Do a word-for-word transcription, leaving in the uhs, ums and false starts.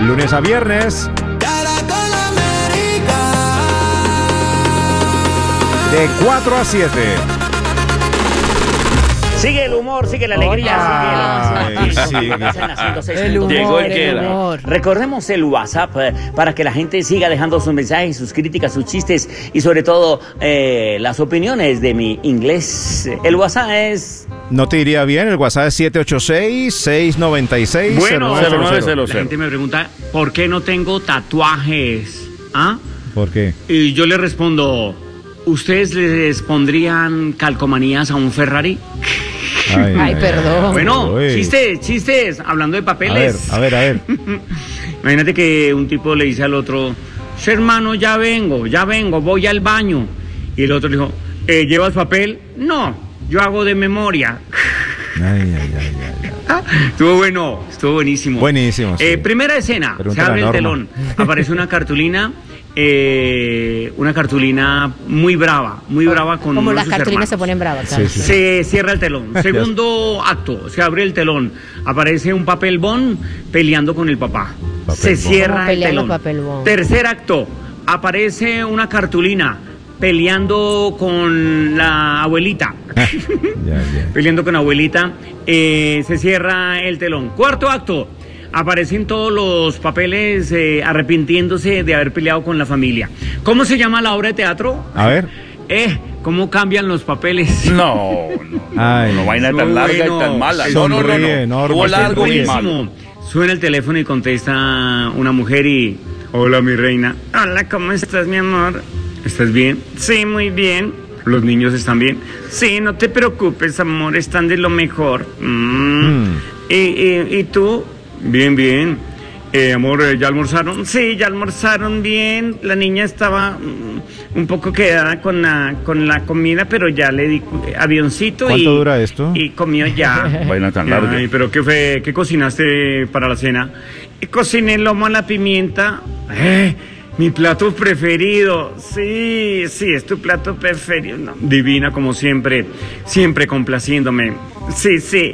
lunes a viernes. De cuatro a siete. Sigue el humor, sigue la alegría, Ay, sigue sí. el humor. Llegó el que era. Recordemos el WhatsApp eh, para que la gente siga dejando sus mensajes, sus críticas, sus chistes y sobre todo eh, las opiniones de mi inglés. El WhatsApp es... No te iría bien, el WhatsApp es siete ocho seis, seis nueve seis, Bueno, cero nueve cero cero. la gente me pregunta, ¿por qué no tengo tatuajes? ¿Ah? ¿Por qué? Y yo le respondo, ¿ustedes les pondrían calcomanías a un Ferrari? Ay, Ay, perdón. Bueno, Uy. chistes, chistes, hablando de A ver, papeles. a ver, a ver. Imagínate que un tipo le dice al otro, "Sí, hermano, ya vengo, ya vengo, voy al baño." Y el otro le dijo, "¿Eh, ¿llevas papel?" "No, yo hago de memoria." Ay, ay, ay, ay, ay. Estuvo bueno, estuvo buenísimo. Buenísimo, sí. Eh, primera escena, Pregúntale se abre a el Norma. telón, aparece una cartulina, eh, una cartulina muy brava, muy brava con Como uno de las sus cartulinas se hermanos. ponen bravas. claro. Sí, sí. Se cierra el telón. Segundo acto, se abre el telón. Aparece un papel bond peleando con el papá. Papel se bond. cierra ¿Cómo el peleando telón. papel bond? Tercer acto, aparece una cartulina peleando con la abuelita. Ya, ya. Peleando con la abuelita. Eh, se cierra el telón. Cuarto acto. Aparecen todos los papeles eh, arrepintiéndose de haber peleado con la familia. ¿Cómo se llama la obra de teatro? A ver. Eh, ¿cómo cambian los papeles? No, no, no, Ay. no vaina Estuvo tan larga bueno. y tan mala. No, Sonríe, no, no, no. Norma, Estuvo largo y malo. Buenísimo. Suena el teléfono y contesta una mujer y... Hola, mi reina. Hola, ¿cómo estás, mi amor? ¿Estás bien? Sí, muy bien. ¿Los niños están bien? Sí, no te preocupes, amor, están de lo mejor. Mm. Mm. ¿Y, y, y tú? Bien, bien. Eh, amor, ¿ya almorzaron? Sí, ya almorzaron bien. La niña estaba mm, un poco quedada con la, con la comida, pero ya le di eh, avioncito. ¿Cuánto y, dura esto? Y comió ya. Vaina tan larga. Ay, pero ¿qué fue? ¿Qué cocinaste para la cena? Y cociné lomo a la pimienta. ¿Eh? Mi plato preferido. Sí, sí, es tu plato preferido. No, divina como siempre, siempre complaciéndome. Sí, sí.